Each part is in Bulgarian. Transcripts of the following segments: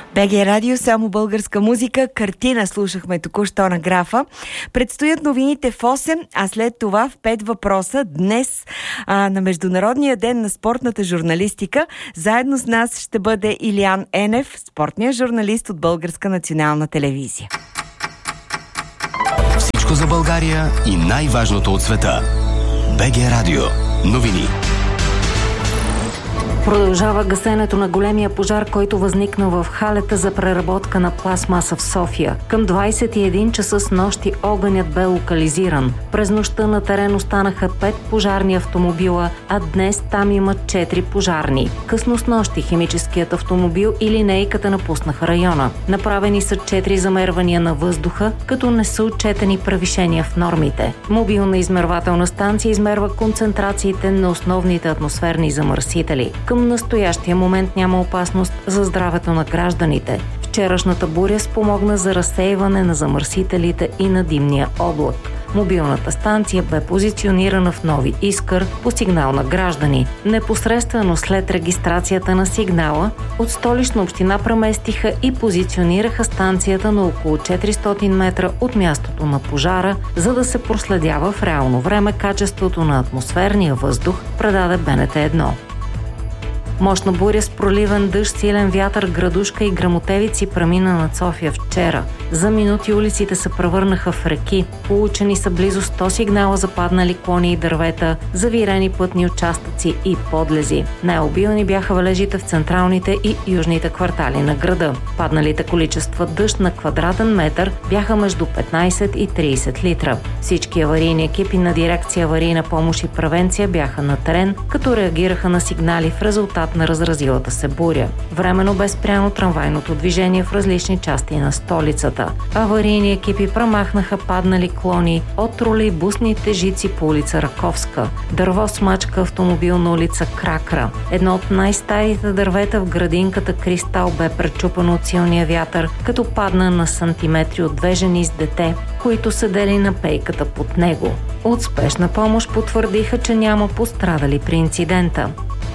БГ Радио, само българска музика. Картина слушахме току-що на Графа. Предстоят новините в 8, а след това в 5 въпроса. Днес на Международния ден на спортната журналистика заедно с нас ще бъде Илиян Енев, спортният журналист от Българска национална телевизия. Всичко за България и най-важното от света. БГ Радио. Новини. Продължава гасенето на големия пожар, който възникна в халета за преработка на пластмаса в София. Към 21 часа с нощи огънят бе локализиран. През нощта на терен останаха 5 пожарни автомобила, а днес там има 4 пожарни. Късно с нощи химическият автомобил и линейката напуснаха района. Направени са 4 замервания на въздуха, като не са отчетени превишения в нормите. Мобилна измервателна станция измерва концентрациите на основните атмосферни замърсители. Към настоящия момент няма опасност за здравето на гражданите. Вчерашната буря спомогна за разсейване на замърсителите и на димния облак. Мобилната станция бе позиционирана в Нови Искър по сигнал на граждани. Непосредствено след регистрацията на сигнала, от Столична община преместиха и позиционираха станцията на около 400 метра от мястото на пожара, за да се проследява в реално време качеството на атмосферния въздух, предаде БНТ 1. Мощна буря с проливен дъжд, силен вятър, градушка и гръмотевици премина над София вчера. За минути улиците се превърнаха в реки. Получени са близо 100 сигнала за паднали клони и дървета, завирени пътни участъци и подлези. Най-обилни бяха валежите в централните и южните квартали на града. Падналите количества дъжд на квадратен метър бяха между 15 и 30 литра. Всички аварийни екипи на дирекция аварийна помощ и превенция бяха на терен, като реагираха на сигнали в резултат на разразилата се буря. Временно бе спряно трамвайното движение в различни части на столицата. Аварийни екипи премахнаха паднали клони от тролейбусните жици по улица Раковска. Дърво смачка автомобил на улица Кракра. Едно от най-старите дървета в градинката Кристал бе пречупано от силния вятър, като падна на сантиметри от две жени с дете, които седели на пейката под него. От спешна помощ потвърдиха, че няма пострадали при инцидента.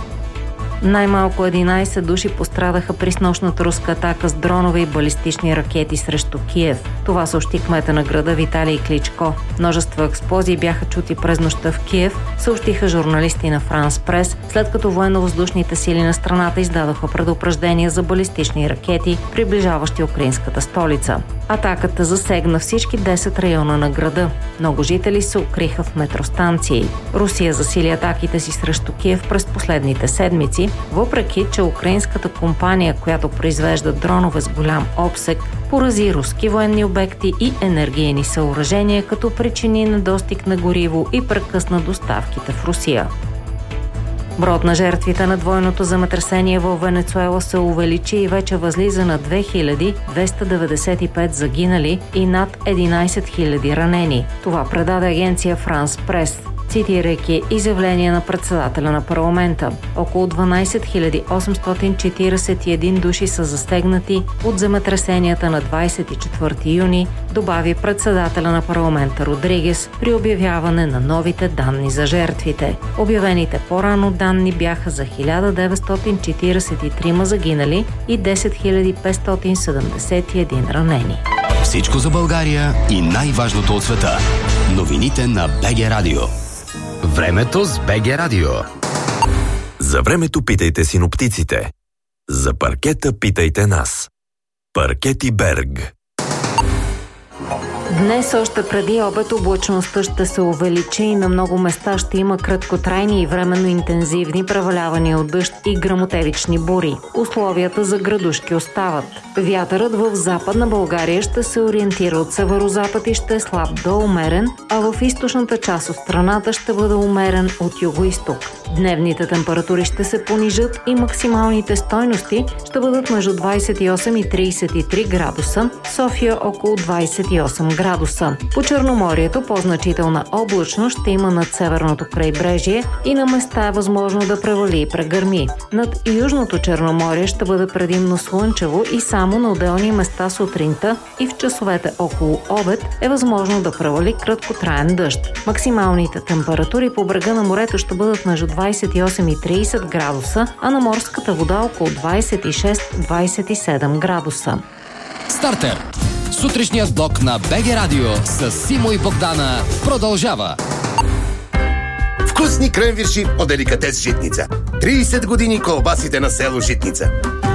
Най-малко 11 души пострадаха при снощната руска атака с дронове и балистични ракети срещу Киев. Това съобщи кмета на града Виталий Кличко. Множество експлозии бяха чути през нощта в Киев, съобщиха журналисти на Франс Прес, след като военно-въздушните сили на страната издадоха предупреждения за балистични ракети, приближаващи украинската столица. Атаката засегна всички 10 района на града. Много жители се укриха в метростанции. Русия засили атаките си срещу Киев през последните седмици, въпреки че украинската компания, която произвежда дронове с голям обсег, порази руски военни обекти и енергийни съоръжения, като причини недостиг на гориво и прекъсна доставките в Русия. Броят на жертвите на двойното земетресение в Венецуела се увеличи и вече възлиза на 2295 загинали и над 11 000 ранени. Това предаде агенция Франс Прес, цитирайки изявление на председателя на парламента. Около 12 841 души са засегнати от земетресенията на 24 юни, добави председателя на парламента Родригес при обявяване на новите данни за жертвите. Обявените по-рано данни бяха за 1943 загинали и 10 571 ранени. Всичко за България и най-важното от света. Новините на БГ Радио. Времето с БГ Радио. За времето питайте синоптиците. За паркета питайте нас. Паркети Берг. Днес още преди обед облачността ще се увеличи и на много места ще има краткотрайни и временно интензивни превалявания от дъжд и гръмотевични бури. Условията за градушки остават. Вятърът в Западна България ще се ориентира от северозапад и ще е слаб до умерен, а в източната част от страната ще бъде умерен от югоизток. Дневните температури ще се понижат и максималните стойности ще бъдат между 28 и 33 градуса, София около 28 градуса. градуса. По Черноморието по-значителна облачност ще има над северното крайбрежие и на места е възможно да превали и прегърми. Над Южното Черноморие ще бъде предимно слънчево и само на отделни места сутринта и в часовете около обед е възможно да превали краткотраен дъжд. Максималните температури по брега на морето ще бъдат между 28 и 30 градуса, а на морската вода около 26-27 градуса. Стартер! Сутрешният блок на БГ Радио с Симо и Богдана продължава. Вкусни кренвирши от деликатес Житница. 30 години колбасите на село Житница.